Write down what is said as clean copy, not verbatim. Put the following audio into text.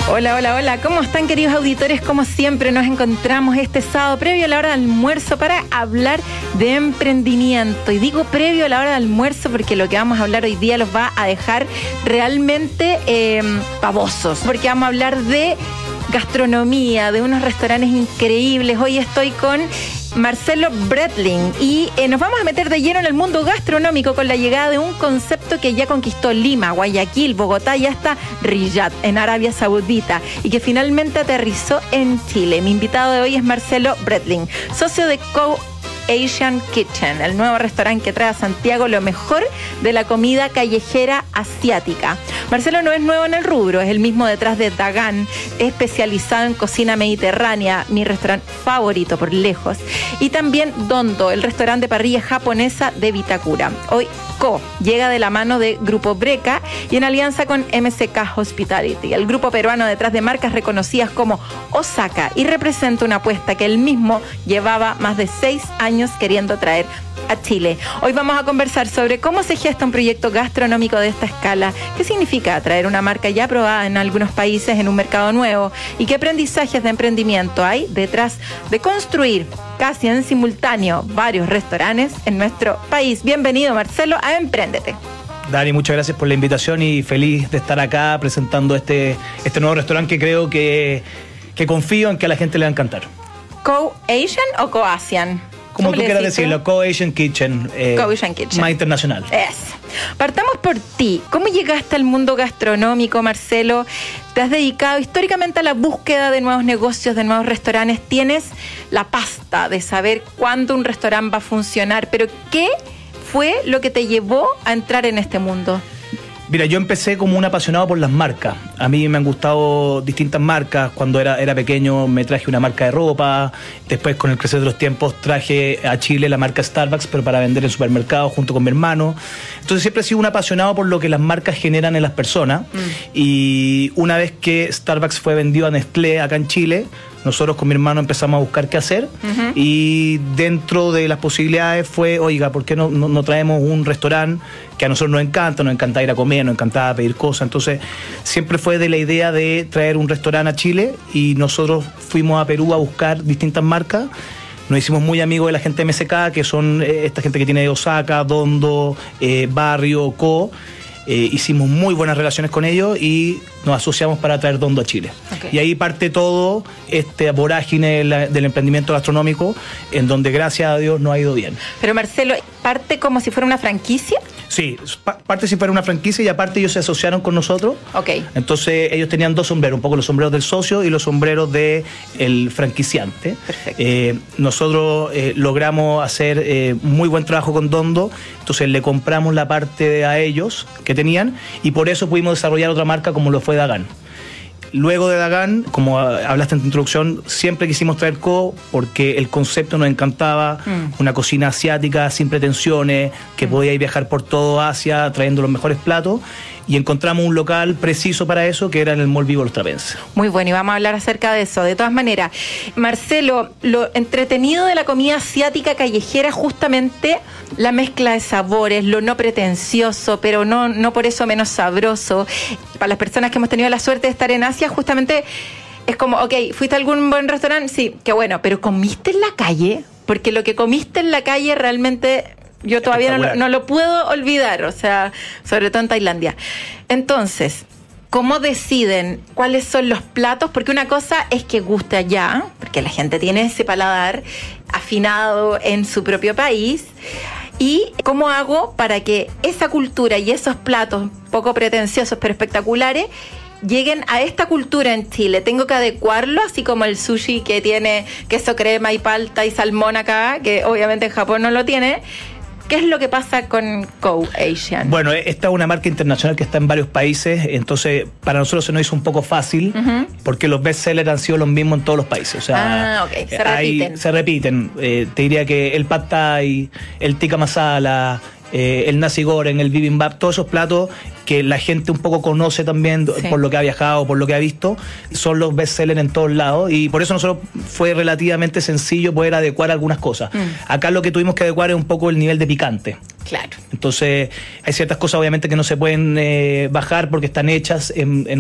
Hola, hola, hola. ¿Cómo están, queridos auditores? Como siempre, nos encontramos este sábado previo a la hora de almuerzo para hablar de emprendimiento. Y digo previo a la hora de almuerzo porque lo que vamos a hablar hoy día los va a dejar realmente pavosos. Porque vamos a hablar de gastronomía, de unos restaurantes increíbles. Hoy estoy con Marcelo Brettling y nos vamos a meter de lleno en el mundo gastronómico con la llegada de un concepto que ya conquistó Lima, Guayaquil, Bogotá y hasta Riyadh en Arabia Saudita y que finalmente aterrizó en Chile. Mi invitado de hoy es Marcelo Brettling, socio de Co Asian Kitchen, el nuevo restaurante que trae a Santiago lo mejor de la comida callejera asiática. Marcelo no es nuevo en el rubro, es el mismo detrás de Dagan, especializado en cocina mediterránea, mi restaurante favorito por lejos, y también Dondo, el restaurante de parrilla japonesa de Vitacura. Hoy Co llega de la mano de Grupo Breca y en alianza con MSK Hospitality, el grupo peruano detrás de marcas reconocidas como Osaka, y representa una apuesta que él mismo llevaba más de 6 años queriendo traer a Chile. Hoy vamos a conversar sobre cómo se gesta un proyecto gastronómico de esta escala, qué significa traer una marca ya probada en algunos países en un mercado nuevo y qué aprendizajes de emprendimiento hay detrás de construir casi en simultáneo varios restaurantes en nuestro país. Bienvenido, Marcelo, a Empréndete. Dani, muchas gracias por la invitación y feliz de estar acá presentando este nuevo restaurante que creo que confío en que a la gente le va a encantar. ¿Co Asian o Co Asian? Como tú quieras decirlo, Co Asian Kitchen. Co Asian Kitchen. Más internacional. Partamos por ti. ¿Cómo llegaste al mundo gastronómico, Marcelo? Te has dedicado históricamente a la búsqueda de nuevos negocios, de nuevos restaurantes. Tienes la pasta de saber cuándo un restaurante va a funcionar, pero ¿qué fue lo que te llevó a entrar en este mundo? Mira, yo empecé como un apasionado por las marcas. A mí me han gustado distintas marcas. Cuando era pequeño me traje una marca de ropa. Después, con el crecer de los tiempos, traje a Chile la marca Starbucks, pero para vender en supermercados junto con mi hermano. Entonces siempre he sido un apasionado por lo que las marcas generan en las personas. Y una vez que Starbucks fue vendido a Nestlé acá en Chile, nosotros con mi hermano empezamos a buscar qué hacer. Y dentro de las posibilidades fue, oiga, ¿por qué no traemos un restaurante que a nosotros nos encanta ir a comer, nos encantaba pedir cosas? Entonces siempre fue de la idea de traer un restaurante a Chile y nosotros fuimos a Perú a buscar distintas marcas. Nos hicimos muy amigos de la gente de MSK, que son esta gente que tiene de Osaka, Dondo, Barrio, Co. Hicimos muy buenas relaciones con ellos y nos asociamos para traer Dondo a Chile. Okay. Y ahí parte todo este vorágine del emprendimiento gastronómico, en donde gracias a Dios nos ha ido bien. Pero Marcelo, ¿parte como si fuera una franquicia? Sí, parte si fuera una franquicia y aparte ellos se asociaron con nosotros. Okay. Entonces ellos tenían 2 sombreros, un poco los sombreros del socio y los sombreros del franquiciante. Perfecto. Nosotros logramos hacer muy buen trabajo con Dondo, entonces le compramos la parte a ellos que tenían y por eso pudimos desarrollar otra marca como lo fue Dagan. Luego de Dagan, como hablaste en tu introducción, siempre quisimos traer Co porque el concepto nos encantaba, una cocina asiática sin pretensiones, que podía viajar por todo Asia trayendo los mejores platos, y encontramos un local preciso para eso, que era en el Mall Vivo Los Trapenses. Muy bueno, y vamos a hablar acerca de eso. De todas maneras, Marcelo, lo entretenido de la comida asiática callejera es justamente la mezcla de sabores, lo no pretencioso, pero no por eso menos sabroso. Para las personas que hemos tenido la suerte de estar en Asia, justamente es como, ok, ¿fuiste a algún buen restaurante? Sí, qué bueno, pero ¿comiste en la calle? Porque lo que comiste en la calle realmente yo todavía no lo puedo olvidar, o sea, sobre todo en Tailandia. Entonces, ¿cómo deciden cuáles son los platos? Porque una cosa es que guste allá, porque la gente tiene ese paladar afinado en su propio país. ¿Y cómo hago para que esa cultura y esos platos poco pretenciosos pero espectaculares lleguen a esta cultura en Chile? ¿Tengo que adecuarlo, así como el sushi que tiene queso crema y palta y salmón acá, que obviamente en Japón no lo tiene? ¿Qué es lo que pasa con Co Asian? Bueno, esta es una marca internacional que está en varios países, entonces para nosotros se nos hizo un poco fácil, porque los bestsellers han sido los mismos en todos los países. O sea, okay. Se repiten. Te diría que el pad thai, el tikka masala, el nasi goreng, el bibimbap, todos esos platos que la gente un poco conoce también, sí, por lo que ha viajado, por lo que ha visto, son los bestsellers en todos lados, y por eso nosotros fue relativamente sencillo poder adecuar algunas cosas. Acá lo que tuvimos que adecuar es un poco el nivel de picante. Claro. Entonces hay ciertas cosas obviamente que no se pueden bajar porque están hechas en